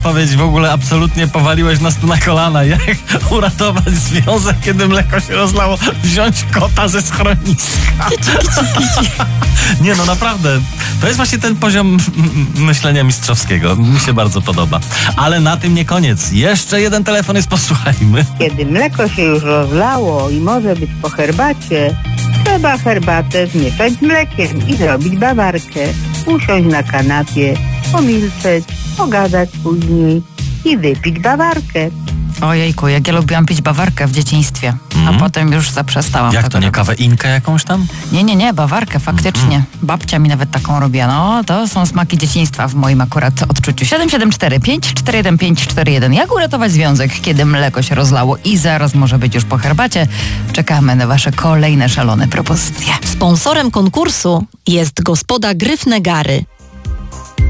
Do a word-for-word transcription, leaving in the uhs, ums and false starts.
Powiedzieć w ogóle absolutnie powaliłeś nas tu na kolana. Jak uratować związek, kiedy mleko się rozlało? Wziąć kota ze schroniska. Nie no, naprawdę. To jest właśnie ten poziom myślenia mistrzowskiego. Mi się bardzo podoba. Ale na tym nie koniec. Jeszcze jeden telefon jest, posłuchajmy. Kiedy mleko się już rozlało i może być po herbacie, trzeba herbatę zmieszać z mlekiem i zrobić bawarkę. Usiąść na kanapie, pomilczeć, pogadać później i wypić bawarkę. Ojejku, jak ja lubiłam pić bawarkę w dzieciństwie, Mm. a potem już zaprzestałam. Jak tego to, nie robić. kawę inkę jakąś tam? Nie, nie, nie, bawarkę, faktycznie. Mm. Babcia mi nawet taką robiła. No, to są smaki dzieciństwa w moim akurat odczuciu. siedem siedem cztery pięć cztery jeden pięć cztery jeden. Jak uratować związek, kiedy mleko się rozlało i zaraz może być już po herbacie? Czekamy na wasze kolejne szalone propozycje. Sponsorem konkursu jest Gospoda Gryfne Gary.